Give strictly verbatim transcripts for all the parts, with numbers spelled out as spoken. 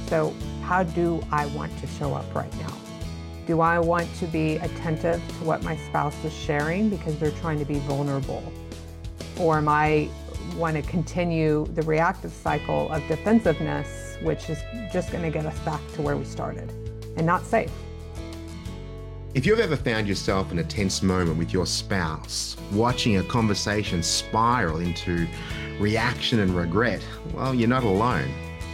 So how do I want to show up right now? Do I want to be attentive to what my spouse is sharing because they're trying to be vulnerable? Or am I want to continue the reactive cycle of defensiveness, which is just going to get us back to where we started and not safe? If you've ever found yourself in a tense moment with your spouse, watching a conversation spiral into reaction and regret, well, you're not alone.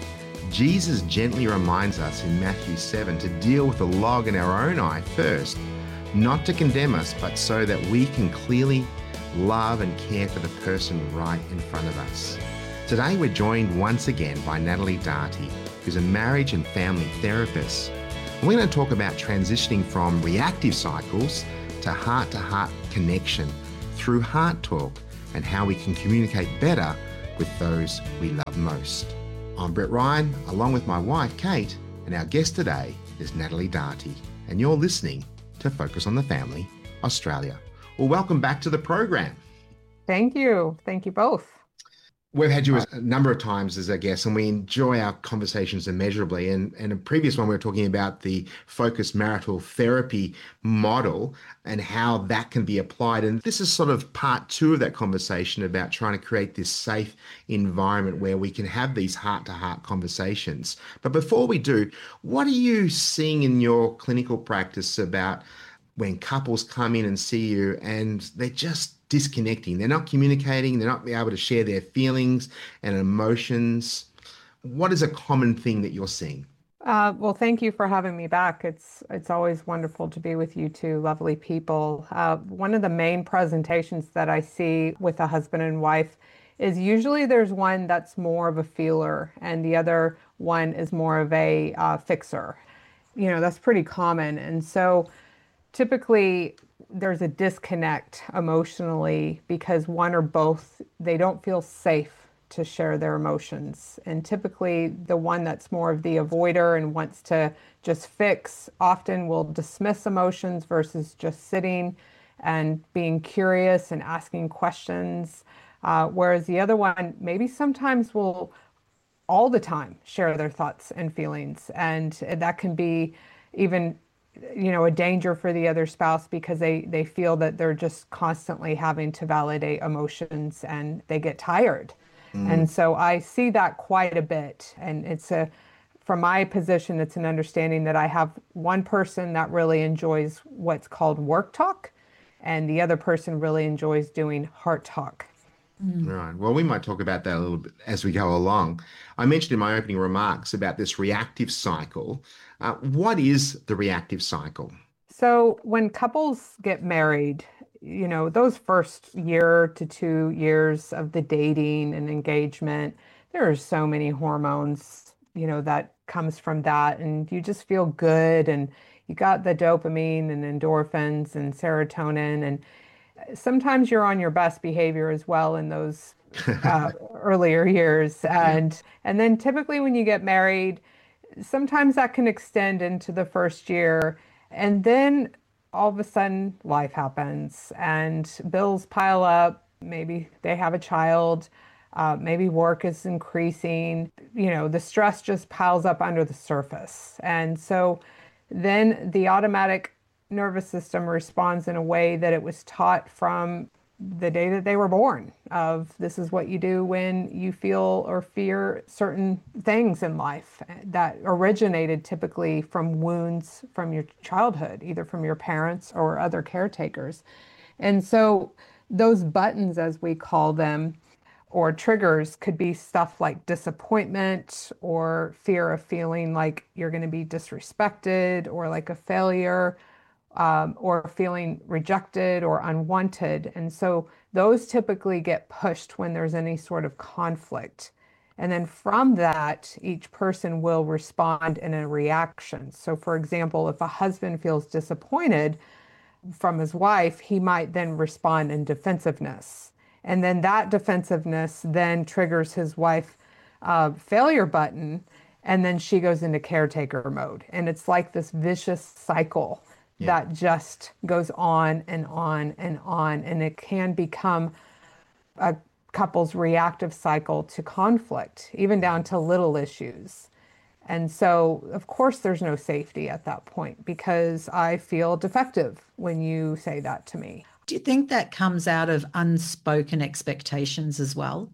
Jesus gently reminds us in Matthew seven to deal with the log in our own eye first, not to condemn us, but so that we can clearly love and care for the person right in front of us. Today, we're joined once again by Natalie Darty, who's a marriage and family therapist. And we're going to talk about transitioning from reactive cycles to heart-to-heart connection through heart talk and how we can communicate better with those we love most. I'm Brett Ryan, along with my wife, Kate, and our guest today is Natalie Darty, and you're listening to Focus on the Family, Australia. Well, welcome back to the program. Thank you. Thank you both. We've had you a number of times as a guest, and we enjoy our conversations immeasurably. And, and in a previous one, we were talking about the focused marital therapy model and how that can be applied. And this is sort of part two of that conversation about trying to create this safe environment where we can have these heart-to-heart conversations. But before we do, what are you seeing in your clinical practice about when couples come in and see you and they're just disconnecting, they're not communicating, they're not able to share their feelings and emotions? What is a common thing that you're seeing? Uh, well, thank you for having me back. It's it's always wonderful to be with you two lovely people. Uh, one of the main presentations that I see with a husband and wife is usually there's one that's more of a feeler and the other one is more of a uh, fixer. You know, that's pretty common. And so typically there's a disconnect emotionally because one or both, they don't feel safe to share their emotions. And typically the one that's more of the avoider and wants to just fix often will dismiss emotions versus just sitting and being curious and asking questions. Uh, whereas the other one maybe sometimes will all the time share their thoughts and feelings. And that can be even you know, a danger for the other spouse because they, they feel that they're just constantly having to validate emotions and they get tired. Mm. And so I see that quite a bit. And it's a, from my position, it's an understanding that I have one person that really enjoys what's called work talk and the other person really enjoys doing heart talk. Mm. Right. Well, we might talk about that a little bit as we go along. I mentioned in my opening remarks about this reactive cycle. Uh, what is the reactive cycle? So when couples get married, you know, those first year to two years of the dating and engagement, there are so many hormones, you know, that comes from that. And you just feel good. And you got the dopamine and endorphins and serotonin. And sometimes you're on your best behavior as well in those uh, earlier years. And, yeah. and then typically when you get married, sometimes that can extend into the first year. And then all of a sudden life happens and bills pile up. Maybe they have a child. Uh, maybe work is increasing. You know, the stress just piles up under the surface. And so then the automatic nervous system responds in a way that it was taught from the day that they were born, of this is what you do when you feel or fear certain things in life that originated typically from wounds from your childhood, either from your parents or other caretakers. And so those buttons, as we call them, or triggers could be stuff like disappointment or fear of feeling like you're going to be disrespected or like a failure. Um, or feeling rejected or unwanted. And so those typically get pushed when there's any sort of conflict. And then from that, each person will respond in a reaction. So for example, if a husband feels disappointed from his wife, he might then respond in defensiveness. And then that defensiveness then triggers his wife uh, failure button, and then she goes into caretaker mode. And it's like this vicious cycle. Yeah. That just goes on and on and on. And it can become a couple's reactive cycle to conflict, even down to little issues. And so, of course, there's no safety at that point because I feel defective when you say that to me. Do you think that comes out of unspoken expectations as well?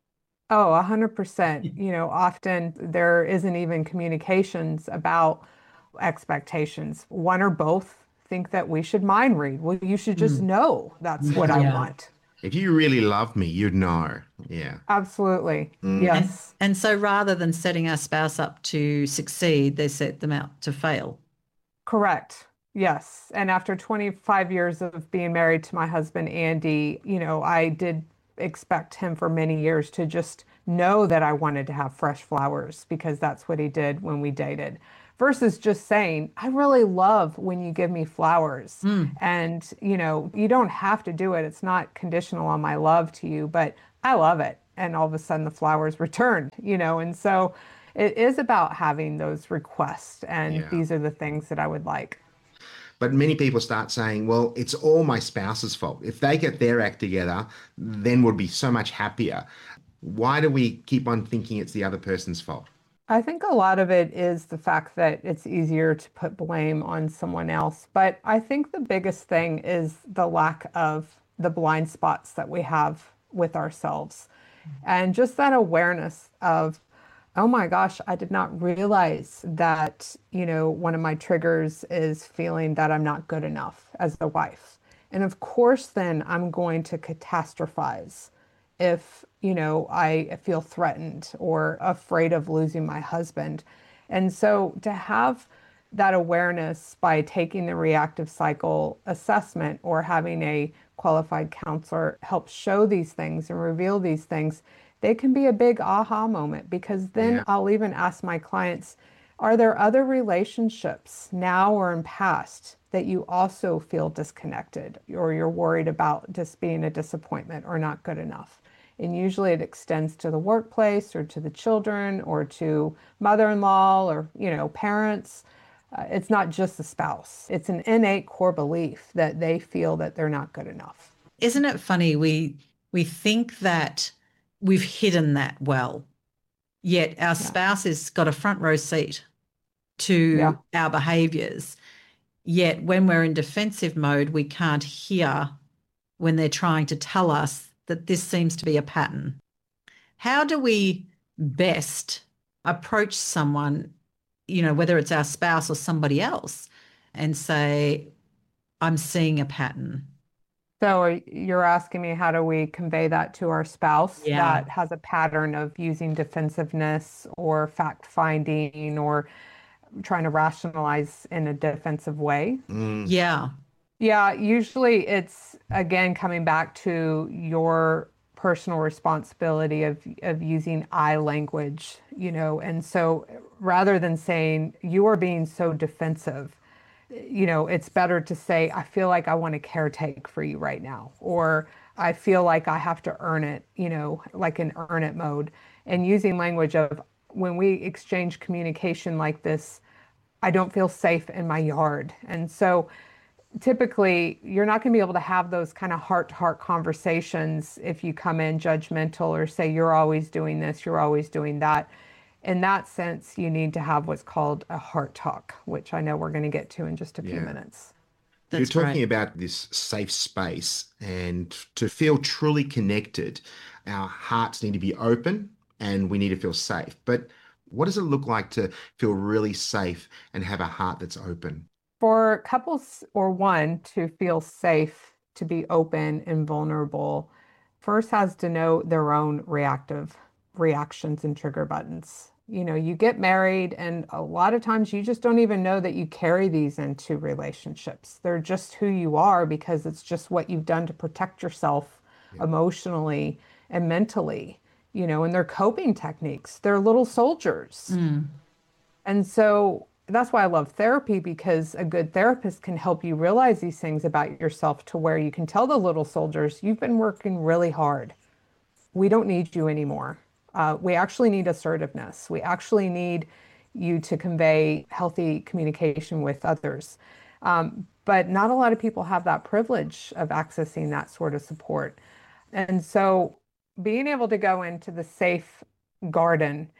Oh, a hundred percent. You know, often there isn't even communications about expectations. One or both think that we should mind read. Well, you should just Mm. know that's what I Yeah. want. If you really love me, you'd know. Yeah. Absolutely. Mm. And Yes. and so rather than setting our spouse up to succeed, they set them out to fail. Correct. Yes. And after twenty-five years of being married to my husband, Andy, you know, I did expect him for many years to just know that I wanted to have fresh flowers because that's what he did when we dated, versus just saying, I really love when you give me flowers. Mm. And, you know, you don't have to do it. It's not conditional on my love to you, but I love it. And all of a sudden the flowers returned, you know, and so it is about having those requests. And Yeah. these are the things that I would like. But many people start saying, well, it's all my spouse's fault. If they get their act together, then we'll be so much happier. Why do we keep on thinking it's the other person's fault? I think a lot of it is the fact that it's easier to put blame on someone else. But I think the biggest thing is the lack of the blind spots that we have with ourselves. And just that awareness of, oh my gosh, I did not realize that, you know, one of my triggers is feeling that I'm not good enough as a wife. And of course, then I'm going to catastrophize if, you know, I feel threatened or afraid of losing my husband. And so to have that awareness by taking the reactive cycle assessment or having a qualified counselor help show these things and reveal these things, they can be a big aha moment because then Yeah. I'll even ask my clients, are there other relationships now or in past that you also feel disconnected or you're worried about just being a disappointment or not good enough? And usually it extends to the workplace or to the children or to mother-in-law or, you know, parents. Uh, it's not just the spouse. It's an innate core belief that they feel that they're not good enough. Isn't it funny? We we think that we've hidden that well, yet our Yeah. spouse has got a front row seat to Yeah. our behaviors. Yet when we're in defensive mode, we can't hear when they're trying to tell us that this seems to be a pattern. How do we best approach someone, you know, whether it's our spouse or somebody else, and say, I'm seeing a pattern? So are- you're asking me, how do we convey that to our spouse Yeah. that has a pattern of using defensiveness or fact finding or trying to rationalize in a defensive way? Mm. Yeah. Yeah, usually it's again coming back to your personal responsibility of of using I language, you know, and so rather than saying you are being so defensive, you know, it's better to say, I feel like I want to caretake for you right now, or I feel like I have to earn it, you know, like in earn it mode, and using language of when we exchange communication like this, I don't feel safe in my yard. And so typically you're not going to be able to have those kind of heart to heart conversations if you come in judgmental or say you're always doing this, you're always doing that. In that sense, you need to have what's called a heart talk, which I know we're going to get to in just a few Yeah. minutes. You're That's talking right. about this safe space, and to feel truly connected, our hearts need to be open and we need to feel safe. But what does it look like to feel really safe and have a heart that's open? For couples or one to feel safe, to be open and vulnerable, first has to know their own reactive reactions and trigger buttons. You know, you get married, and a lot of times you just don't even know that you carry these into relationships. They're just who you are because it's just what you've done to protect yourself Yeah. emotionally and mentally, you know, and they're coping techniques. They're little soldiers. Mm. And so that's why I love therapy, because a good therapist can help you realize these things about yourself to where you can tell the little soldiers, you've been working really hard. We don't need you anymore. Uh, we actually need assertiveness. We actually need you to convey healthy communication with others. Um, but not a lot of people have that privilege of accessing that sort of support. And so being able to go into the safe garden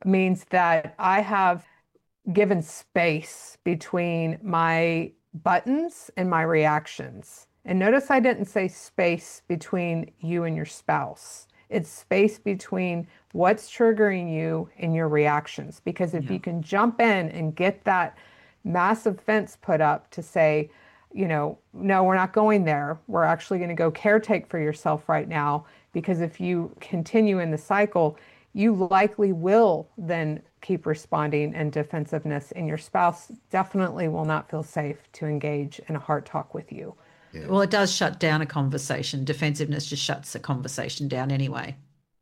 means that I have given space between my buttons and my reactions. And notice I didn't say space between you and your spouse. It's space between what's triggering you and your reactions. Because if Yeah. you can jump in and get that massive fence put up to say, you know, no, we're not going there. We're actually going to go caretake for yourself right now. Because if you continue in the cycle, you likely will then keep responding in defensiveness, and your spouse definitely will not feel safe to engage in a heart talk with you. Yeah. Well, it does shut down a conversation. Defensiveness just shuts a conversation down anyway.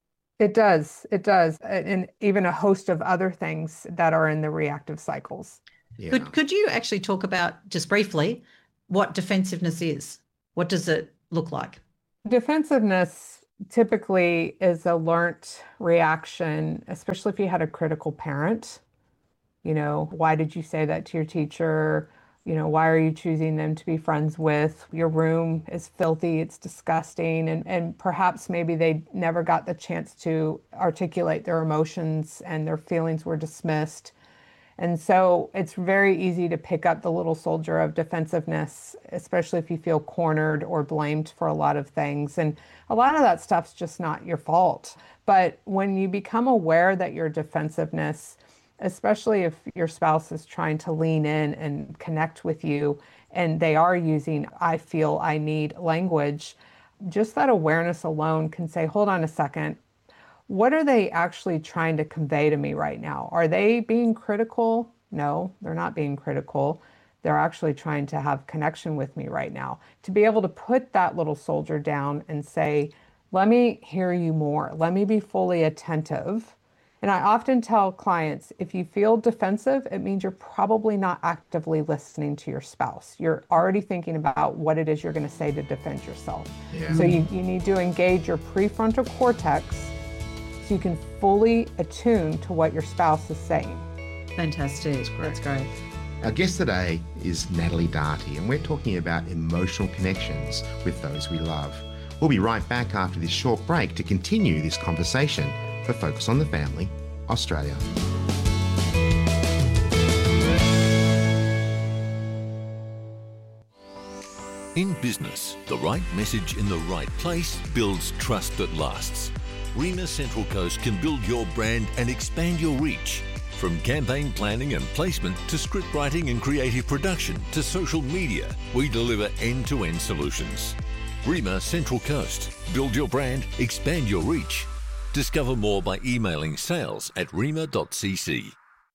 It does. It does. And even a host of other things that are in the reactive cycles. Yeah. Could, could you actually talk about, just briefly, what defensiveness is? What does it look like? Defensiveness typically is a learnt reaction, especially if you had a critical parent. You know, why did you say that to your teacher? You know, why are you choosing them to be friends with? Your room is filthy, it's disgusting. And, and perhaps maybe they never got the chance to articulate their emotions and their feelings were dismissed. And so it's very easy to pick up the little soldier of defensiveness, especially if you feel cornered or blamed for a lot of things. And a lot of that stuff's just not your fault. But when you become aware that your defensiveness, especially if your spouse is trying to lean in and connect with you and they are using I feel, I need language, just that awareness alone can say, hold on a second. What are they actually trying to convey to me right now? Are they being critical? No, they're not being critical. They're actually trying to have connection with me right now. To be able to put that little soldier down and say, let me hear you more. Let me be fully attentive. And I often tell clients, if you feel defensive, it means you're probably not actively listening to your spouse. You're already thinking about what it is you're going to say to defend yourself. Yeah. So you, you need to engage your prefrontal cortex so you can fully attune to what your spouse is saying. Fantastic. That's great. That's great. Our guest today is Natalie Darty, and we're talking about emotional connections with those we love. We'll be right back after this short break to continue this conversation for Focus on the Family, Australia. In business, the right message in the right place builds trust that lasts. REMA Central Coast can build your brand and expand your reach. From campaign planning and placement to script writing and creative production to social media, we deliver end-to-end solutions. REMA Central Coast. Build your brand, expand your reach. Discover more by emailing sales at rema dot c c.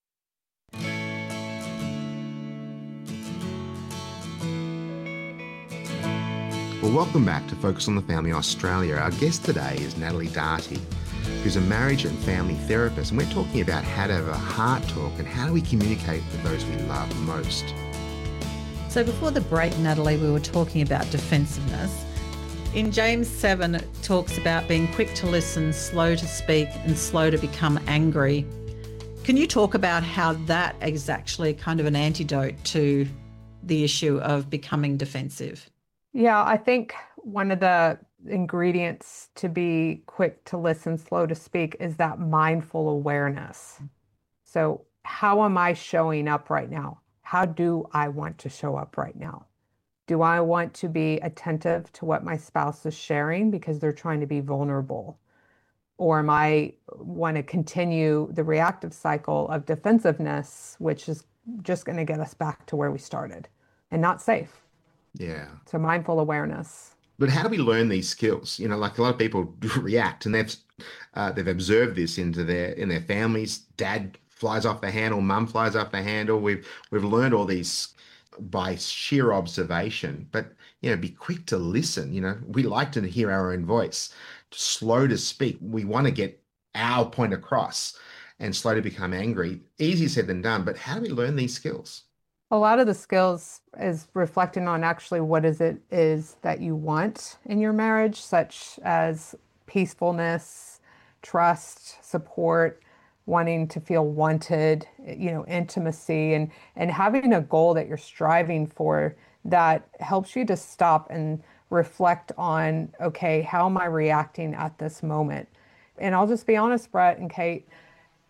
Well, welcome back to Focus on the Family Australia. Our guest today is Natalie Darty, who's a marriage and family therapist, and we're talking about how to have a heart talk and how do we communicate with those we love most. So before the break, Natalie, we were talking about defensiveness. In James seven, it talks about being quick to listen, slow to speak, and slow to become angry. Can you talk about how that is actually kind of an antidote to the issue of becoming defensive? Yeah, I think one of the ingredients to be quick to listen, slow to speak is that mindful awareness. So how am I showing up right now? How do I want to show up right now? Do I want to be attentive to what my spouse is sharing because they're trying to be vulnerable? Or am I want to continue the reactive cycle of defensiveness, which is just going to get us back to where we started and not safe? Yeah. So mindful awareness. But how do we learn these skills? You know, like a lot of people react, and they've uh, they've observed this into their in their families. Dad flies off the handle, mum flies off the handle. We've we've learned all these by sheer observation. But you know, be quick to listen. You know, we like to hear our own voice. Slow to speak. We want to get our point across, and slow to become angry. Easier said than done. But how do we learn these skills? A lot of the skills is reflecting on actually what is it is that you want in your marriage, such as peacefulness, trust, support, wanting to feel wanted, you know, intimacy, and and having a goal that you're striving for that helps you to stop and reflect on, okay, how am I reacting at this moment? And I'll just be honest, Brett and Kate,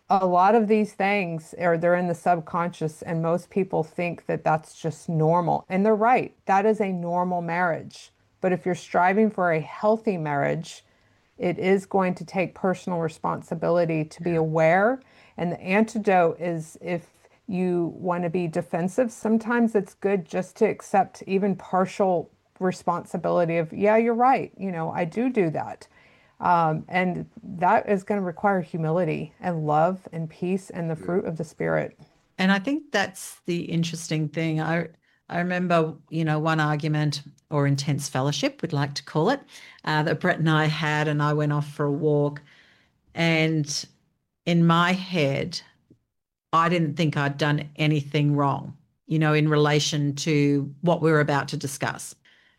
a lot of these things are they're in the subconscious, and most people think that that's just normal. And they're right. That is a normal marriage. But if you're striving for a healthy marriage, it is going to take personal responsibility to be aware. And the antidote is, if you want to be defensive, sometimes it's good just to accept even partial responsibility of, yeah, you're right. You know, I do do that. Um, and that is going to require humility and love and peace and the fruit of the Spirit. And I think that's the interesting thing. I I remember, you know, one argument or intense fellowship, we'd like to call it, uh, that Brett and I had, and I went off for a walk. And in my head, I didn't think I'd done anything wrong, you know, in relation to what we were about to discuss.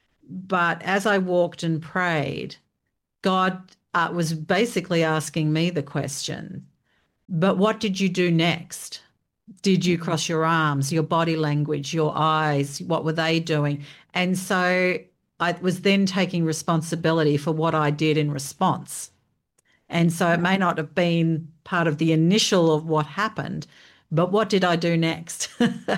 But as I walked and prayed, God uh, was basically asking me the question, but what did you do next? Did you cross your arms, your body language, your eyes? What were they doing? And so I was then taking responsibility for what I did in response. And so it may not have been part of the initial of what happened, but what did I do next?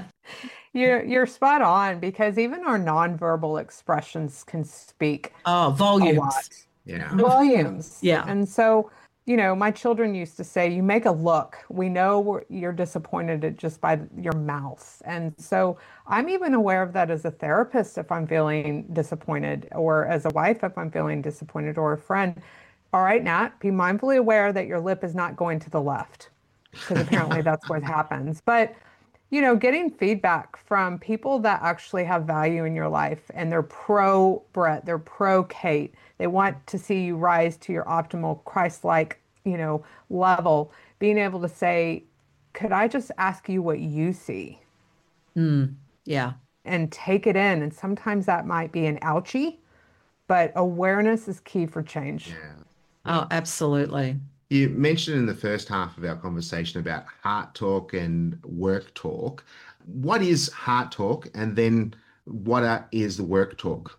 You're you're spot on, because even our nonverbal expressions can speak Oh, a volumes. lot. Yeah. Volumes. Yeah. And so, you know, my children used to say, you make a look. We know you're disappointed at just by your mouth. And so I'm even aware of that as a therapist if I'm feeling disappointed, or as a wife if I'm feeling disappointed, or a friend. All right, Nat, be mindfully aware that your lip is not going to the left, because apparently that's what happens. But, you know, getting feedback from people that actually have value in your life, and they're pro Brett, they're pro Kate. They want to see you rise to your optimal Christ-like, you know, level. Being able to say, could I just ask you what you see? Mm, yeah. And take it in. And sometimes that might be an ouchie, but awareness is key for change. Yeah. Oh, absolutely. You mentioned in the first half of our conversation about heart talk and work talk. What is heart talk, and then what are, is the work talk?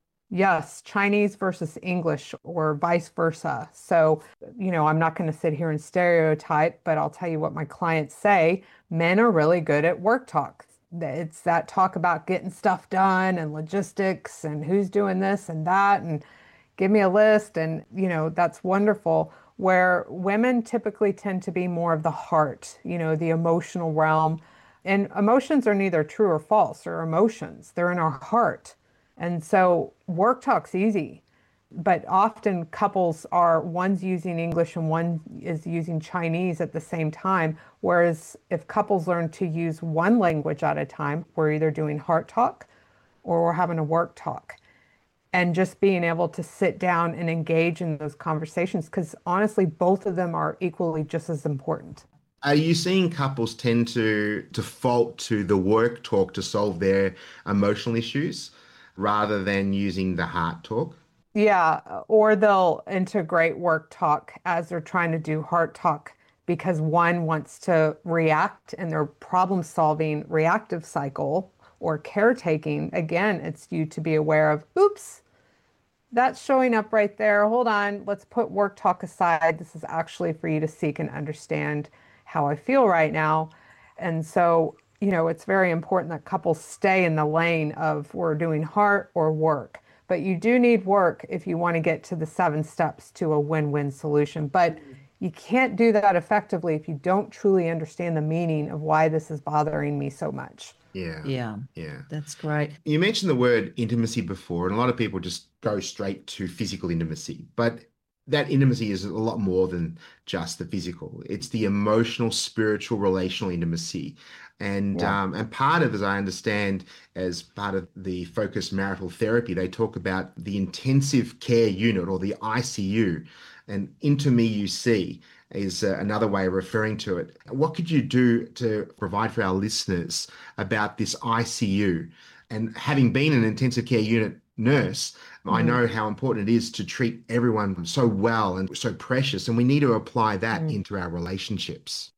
Yes, Chinese versus English, or vice versa. So, you know, I'm not going to sit here and stereotype, but I'll tell you what my clients say. Men are really good at work talk. It's that talk about getting stuff done and logistics and who's doing this and that, and give me a list. And, you know, that's wonderful. Where women typically tend to be more of the heart, you know, the emotional realm. And emotions are neither true or false. They're emotions. They're in our heart. And so work talk's easy, but often couples are, one's using English and one is using Chinese at the same time. Whereas if couples learn to use one language at a time, we're either doing heart talk or we're having a work talk. And just being able to sit down and engage in those conversations, because honestly, both of them are equally just as important. Are you seeing couples tend to default to the work talk to solve their emotional issues rather than using the heart talk? Yeah, or they'll integrate work talk as they're trying to do heart talk, because one wants to react in their problem solving reactive cycle or caretaking. Again, it's you to be aware of, oops, that's showing up right there. Hold on, let's put work talk aside. This is actually for you to seek and understand how I feel right now. And so, you know, it's very important that couples stay in the lane of we're doing heart or work. But you do need work if you want to get to the seven steps to a win-win solution. But you can't do that effectively if you don't truly understand the meaning of why this is bothering me so much. Yeah. Yeah. Yeah. That's great. You mentioned the word intimacy before, and a lot of people just go straight to physical intimacy. But that intimacy is a lot more than just the physical. It's the emotional, spiritual, relational intimacy. And Yeah. um, and part of, as I understand, as part of the focused marital therapy, they talk about the intensive care unit, or the I C U, and into me you see is uh, another way of referring to it. What could you do to provide for our listeners about this I C U? And having been an intensive care unit nurse, I know how important it is to treat everyone so well and so precious, and we need to apply that Mm. into our relationships.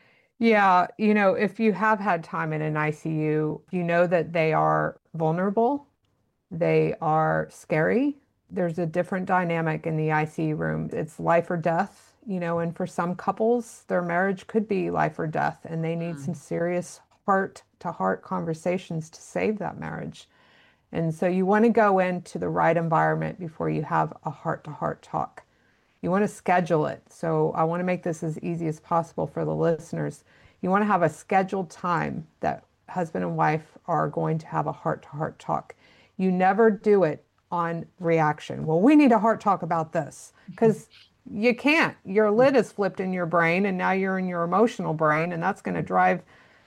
Yeah, you know, if you have had time in an I C U, you know that they are vulnerable, they are scary. There's a different dynamic in the I C U room. It's life or death. you know, and for some couples, their marriage could be life or death, and they need some serious heart to heart conversations to save that marriage. And so you want to go into the right environment before you have a heart to heart talk. You want to schedule it. So I want to make this as easy as possible for the listeners. You want to have a scheduled time that husband and wife are going to have a heart to heart talk. You never do it on reaction. Well, we need a heart talk about this, because you can't. Your lid is flipped in your brain, and now you're in your emotional brain, and that's going to drive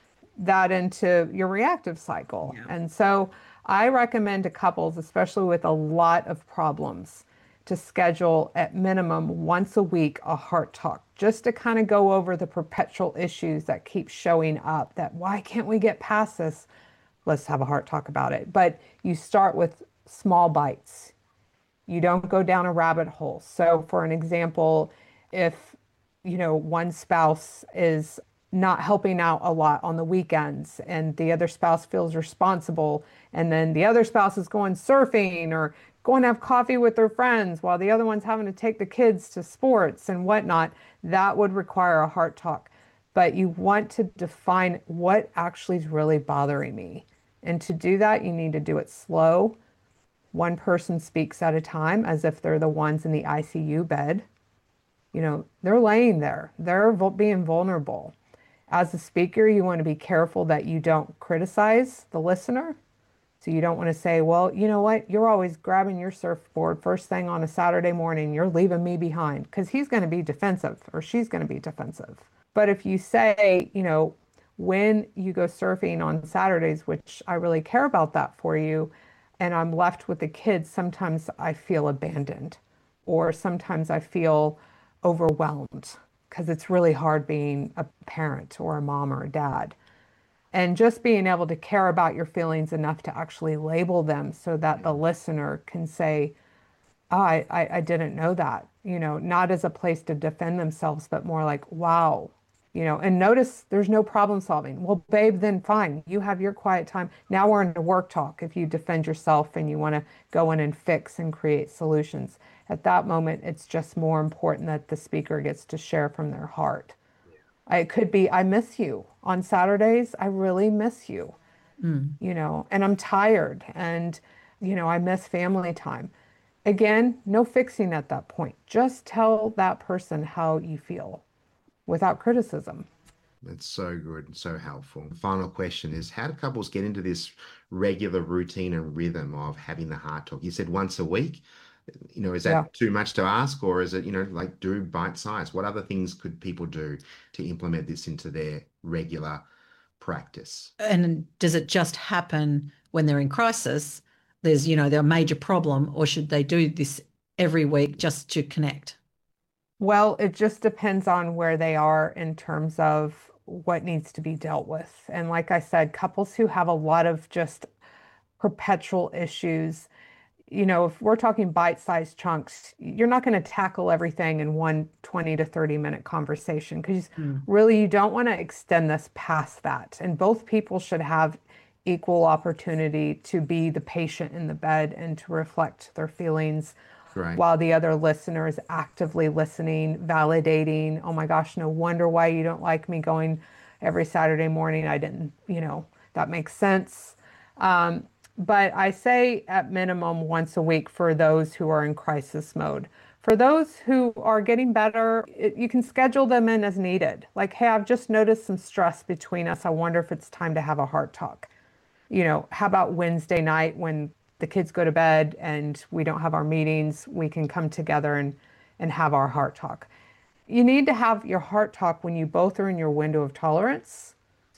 that into your reactive cycle. Yeah. And so I recommend to couples, especially with a lot of problems, to schedule at minimum once a week a heart talk, just to kind of go over the perpetual issues that keep showing up, that why can't we get past this? Let's have a heart talk about it. But you start with small bites. You don't go down a rabbit hole. So for an example, if, you know, one spouse is not helping out a lot on the weekends and the other spouse feels responsible, and then the other spouse is going surfing or going to have coffee with their friends while the other one's having to take the kids to sports and whatnot, that would require a heart talk. But you want to define what actually is really bothering me. And to do that, you need to do it slow. One person speaks at a time, as if they're the ones in the I C U bed. You know, they're laying there. They're being vulnerable. As a speaker, you want to be careful that you don't criticize the listener. So you don't want to say, well, you know what? You're always grabbing your surfboard first thing on a Saturday morning. You're leaving me behind, because he's going to be defensive or she's going to be defensive. But if you say, you know, when you go surfing on Saturdays, which I really care about that for you, and I'm left with the kids, sometimes I feel abandoned, or sometimes I feel overwhelmed, because it's really hard being a parent or a mom or a dad. And just being able to care about your feelings enough to actually label them so that the listener can say, oh, I, I, I didn't know that, you know, not as a place to defend themselves, but more like, wow, you know, and notice there's no problem solving. Well, babe, then fine. You have your quiet time. Now we're in a work talk. If you defend yourself and you want to go in and fix and create solutions, at that moment, it's just more important that the speaker gets to share from their heart. It could be, I miss you. On Saturdays, I really miss you, mm. you know, and I'm tired, and, you know, I miss family time. Again, no fixing at that point. Just tell that person how you feel without criticism. That's so good and so helpful. Final question is, how do couples get into this regular routine and rhythm of having the heart talk? You said once a week. You know, is that yeah. too much to ask, or is it, you know, like do bite size? What other things could people do to implement this into their regular practice? And does it just happen when they're in crisis? There's, you know, they're a major problem, or should they do this every week just to connect? Well, it just depends on where they are in terms of what needs to be dealt with. And like I said, couples who have a lot of just perpetual issues, you know, if we're talking bite-sized chunks, you're not going to tackle everything in one twenty to thirty minute conversation, because mm. really you don't want to extend this past that. And both people should have equal opportunity to be the patient in the bed and to reflect their feelings, right, while the other listener is actively listening, validating, oh my gosh, no wonder why you don't like me going every Saturday morning. I didn't, you know, that makes sense. Um, But I say at minimum once a week for those who are in crisis mode. For those who are getting better, it, you can schedule them in as needed. Like, hey, I've just noticed some stress between us. I wonder if it's time to have a heart talk. You know, how about Wednesday night when the kids go to bed and we don't have our meetings, we can come together and, and have our heart talk. You need to have your heart talk when you both are in your window of tolerance.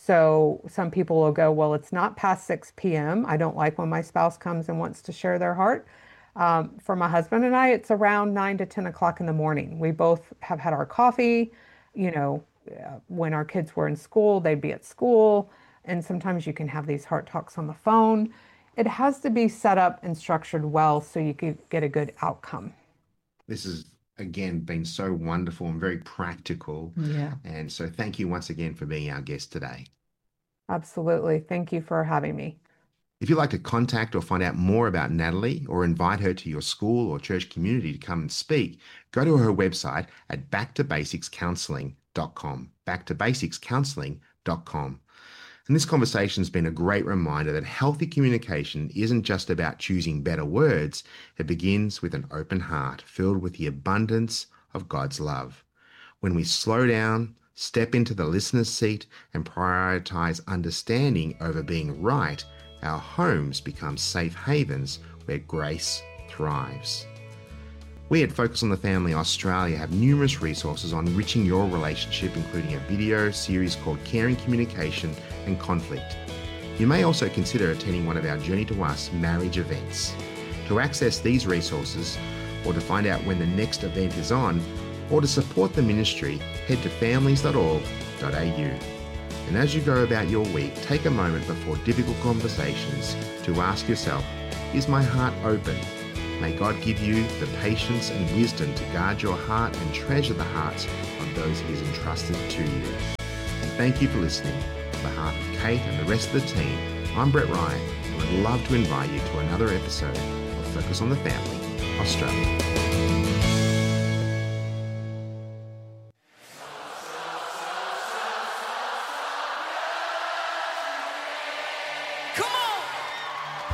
So some people will go, well, it's not past six p.m. I don't like when my spouse comes and wants to share their heart. Um, for my husband and I, it's around nine to ten o'clock in the morning. We both have had our coffee. You know, uh, when our kids were in school, they'd be at school. And sometimes you can have these heart talks on the phone. It has to be set up and structured well so you can get a good outcome. This is, again, been so wonderful and very practical. Yeah. And so thank you once again for being our guest today. Absolutely. Thank you for having me. If you'd like to contact or find out more about Natalie or invite her to your school or church community to come and speak, go to her website at back to basics counselling dot com, back to basics counselling dot com. And this conversation has been a great reminder that healthy communication isn't just about choosing better words. It begins with an open heart filled with the abundance of God's love. When we slow down, step into the listener's seat, and prioritize understanding over being right, our homes become safe havens where grace thrives. We at Focus on the Family Australia have numerous resources on enriching your relationship, including a video series called Caring Communication and Conflict. You may also consider attending one of our Journey to Us marriage events. To access these resources, or to find out when the next event is on, or to support the ministry, head to families dot org dot a u. And as you go about your week, take a moment before difficult conversations to ask yourself, is my heart open? May God give you the patience and wisdom to guard your heart and treasure the hearts of those He has entrusted to you. And thank you for listening. On behalf of Kate and the rest of the team, I'm Brett Ryan, and would love to invite you to another episode of Focus on the Family Australia.